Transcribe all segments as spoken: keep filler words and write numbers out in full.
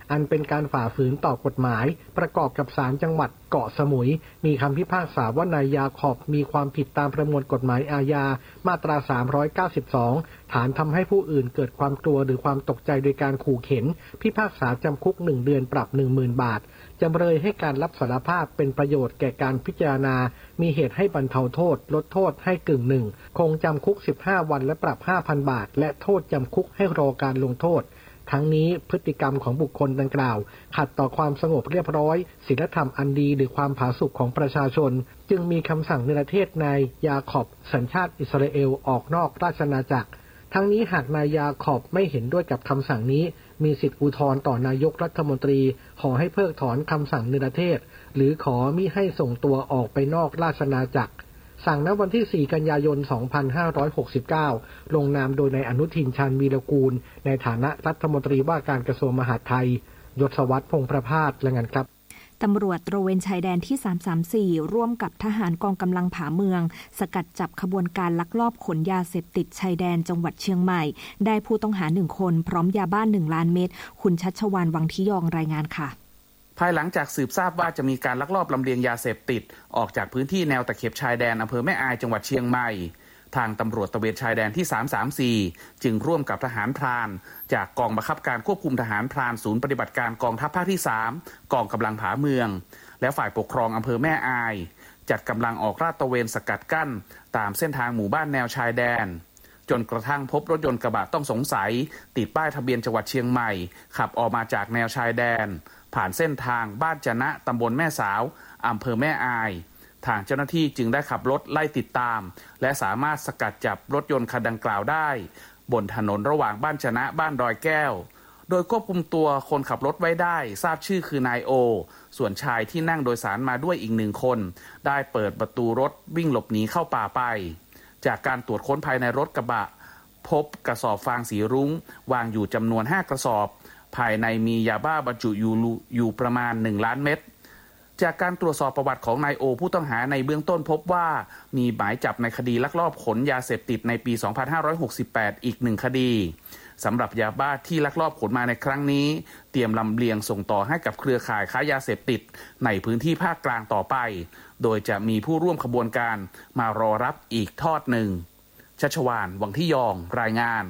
อันเป็นการฝ่าฝืนต่อกฎหมายประกอบกับศาลจังหวัดเกาะสมุยมีคำพิพากษาว่านายยาขอบมีความผิดตามประมวลกฎหมายอาญามาตราสามร้อยเก้าสิบสองฐานทำให้ผู้อื่นเกิดความกลัวหรือความตกใจโดยการขู่เข็นพิพากษาจำคุกหนึ่งเดือนปรับ หนึ่งหมื่น บาทจำเลยให้การรับสารภาพเป็นประโยชน์แก่การพิจารณามีเหตุให้บรรเทาโทษลดโทษให้กึ่งหนึ่งคงจำคุกสิบห้าวันและปรับ ห้าพัน บาทและโทษจำคุกให้รอการลงโทษทั้งนี้พฤติกรรมของบุคคลดังกล่าวขัดต่อความสงบเรียบร้อยศีลธรรมอันดีหรือความผาสุกของประชาชนจึงมีคำสั่งเนรเทศนายยาขอบสัญชาติอิสราเอลออกนอกราชอาณาจักรทั้งนี้หากนายยาขอบไม่เห็นด้วยกับคำสั่งนี้มีสิทธิอุทธรณ์ต่อนายกรัฐมนตรีขอให้เพิกถอนคำสั่งเนรเทศหรือขอมิให้ส่งตัวออกไปนอกราชอาณาจักรสั่งณวันที่ สี่ กันยายน สองพันห้าร้อยหกสิบเก้า ลงนามโดยนายอนุทินชาญวีรกูลในฐานะรัฐมนตรีว่าการกระทรวงมหาดไทยยศวัฒน์พงษ์ประภาสรายงานครับตำรวจตระเวนชายแดนที่สามสามสี่ร่วมกับทหารกองกำลังผาเมืองสกัดจับขบวนการลักลอบขนยาเสพติดชายแดนจังหวัดเชียงใหม่ได้ผู้ต้องหาหนึ่งคนพร้อมยาบ้าหนึ่งล้านเม็ดคุณชัชวาลวังทิยองรายงานค่ะภายหลังจากสืบทราบว่าจะมีการลักลอบลำเลียงยาเสพติดออกจากพื้นที่แนวตะเข็บชายแดนอำเภอแม่อายจังหวัดเชียงใหม่ทางตำรวจตระเวนชายแดนที่สามสามสี่จึงร่วมกับทหารพรานจากกองบังคับการควบคุมทหารพรานศูนย์ปฏิบัติการกองทัพภาคที่สามกองกำลังผาเมืองและฝ่ายปกครองอำเภอแม่อายจัดกำลังออกลาดตระเวนสกัดกั้นตามเส้นทางหมู่บ้านแนวชายแดนจนกระทั่งพบรถยนต์กระบะต้องสงสัยติดป้ายทะเบียนจังหวัดเชียงใหม่ขับออกมาจากแนวชายแดนผ่านเส้นทางบ้านจะนะตำบลแม่สาวอำเภอแม่อายทางเจ้าหน้าที่จึงได้ขับรถไล่ติดตามและสามารถสกัดจับรถยนต์คันดังกล่าวได้บนถนนระหว่างบ้านจะนะบ้านดอยแก้วโดยควบคุมตัวคนขับรถไว้ได้ทราบชื่อคือนายโอส่วนชายที่นั่งโดยสารมาด้วยอีกหนึ่งคนได้เปิดประตูรถวิ่งหลบหนีเข้าป่าไปจากการตรวจค้นภายในรถกระบะพบกระสอบฟางสีรุ้งวางอยู่จำนวนห้ากระสอบภายในมียาบ้าบรรจุอยู่อยู่ประมาณหนึ่งล้านเม็ดจากการตรวจสอบประวัติของนายโอผู้ต้องหาในเบื้องต้นพบว่ามีหมายจับในคดีลักลอบขนยาเสพติดในปีสองพันห้าร้อยหกสิบแปดอีกหนึ่งคดีสำหรับยาบ้าที่ลักลอบขนมาในครั้งนี้เตรียมลำเลียงส่งต่อให้กับเครือข่ายค้ายาเสพติดในพื้นที่ภาคกลางต่อไปโดยจะมีผู้ร่วมขบวนการมารอรับอีกทอดหนึ่งชัชวาลวังทิยองรายงาน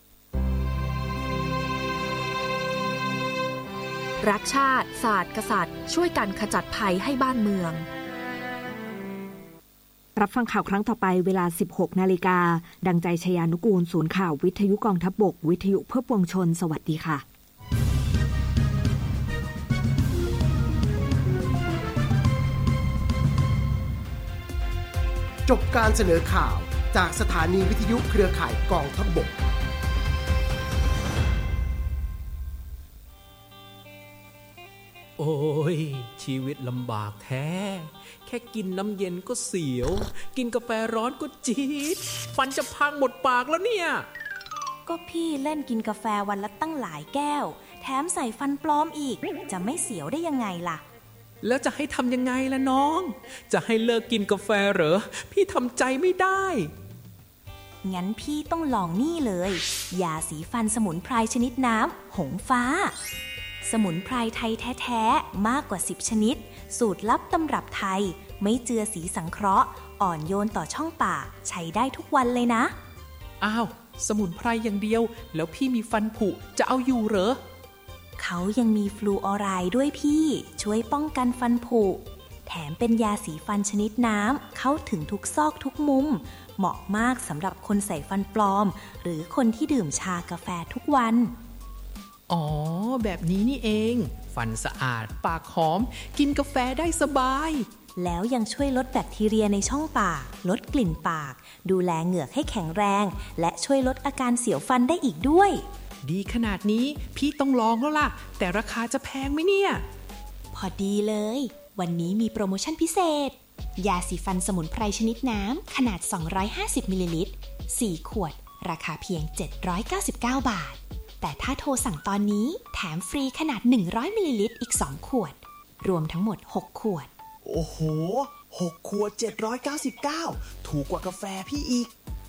รักชาติศาสตร์กษัตริย์ช่วยกันขจัดภัยให้บ้านเมืองรับฟังข่าวครั้งต่อไปเวลา สิบหกนาฬิกาดังใจชยานุกูลศูนย์ข่าววิทยุกองทัพบกวิทยุเพื่อปวงชนสวัสดีค่ะจบการเสนอข่าวจากสถานีวิทยุเครือข่ายกองทัพบกโอ้ยชีวิตลำบากแท้แค่กินน้ำเย็นก็เสียวกินกาแฟร้อนก็จี๊ดฟันจะพังหมดปากแล้วเนี่ยก็พี่เล่นกินกาแฟวันละตั้งหลายแก้วแถมใส่ฟันปลอมอีกจะไม่เสียวได้ยังไงล่ะแล้วจะให้ทำยังไงล่ะน้องจะให้เลิกกินกาแฟเหรอพี่ทำใจไม่ได้งั้นพี่ต้องลองนี่เลยยาสีฟันสมุนไพรชนิดน้ำหงฟ้าสมุนไพรไทยแท้ๆมากกว่าสิบชนิดสูตรลับตำรับไทยไม่เจือสีสังเคราะห์อ่อนโยนต่อช่องปากใช้ได้ทุกวันเลยนะอ้าวสมุนไพรอย่างเดียวแล้วพี่มีฟันผุจะเอาอยู่เหรอเขายังมีฟลูออไรด์ด้วยพี่ช่วยป้องกันฟันผุแถมเป็นยาสีฟันชนิดน้ำเข้าถึงทุกซอกทุกมุมเหมาะมากสำหรับคนใส่ฟันปลอมหรือคนที่ดื่มชากาแฟทุกวันอ๋อแบบนี้นี่เองฟันสะอาดปากหอมกินกาแฟได้สบายแล้วยังช่วยลดแบคทีเรียในช่องปากลดกลิ่นปากดูแลเหงือกให้แข็งแรงและช่วยลดอาการเสียวฟันได้อีกด้วยดีขนาดนี้พี่ต้องลองแล้วล่ะแต่ราคาจะแพงไหมเนี่ยพอดีเลยวันนี้มีโปรโมชั่นพิเศษยาสีฟันสมุนไพรชนิดน้ำขนาดสองร้อยห้าสิบมิลลิลิตรสี่ขวดราคาเพียงเจ็ดร้อยเก้าสิบเก้าบาทแต่ถ้าโทรสั่งตอนนี้แถมฟรีขนาดหนึ่งร้อยมิลลิลิตรอีกสองขวดรวมทั้งหมดหกขวดโอ้โหหกขวดเจ็ดร้อยเก้าสิบเก้าถูกกว่ากาแฟพี่อีก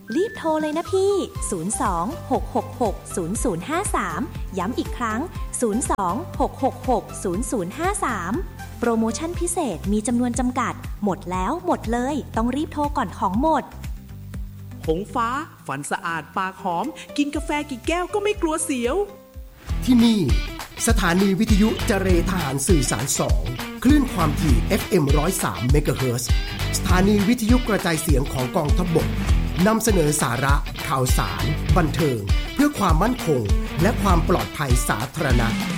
รีบโทรเลยนะพี่ศูนย์ สอง หก หก หก ศูนย์ ศูนย์ ห้า สามย้ำอีกครั้งศูนย์ สอง หก หก หก ศูนย์ ศูนย์ ห้า สามโปรโมชั่นพิเศษมีจำนวนจำกัดหมดแล้วหมดเลยต้องรีบโทรก่อนของหมดหงฟ้าฟันสะอาดปากหอมกินกาแฟกี่แก้วก็ไม่กลัวเสียวที่นี่สถานีวิทยุเจรทหารสื่อสารสองคลื่นความถี่ เอฟ เอ็ม หนึ่งร้อยสาม เมกะเฮิรตซ์สถานีวิทยุกระจายเสียงของกองทัพบกนำเสนอสาระข่าวสารบันเทิงเพื่อความมั่นคงและความปลอดภัยสาธารณะ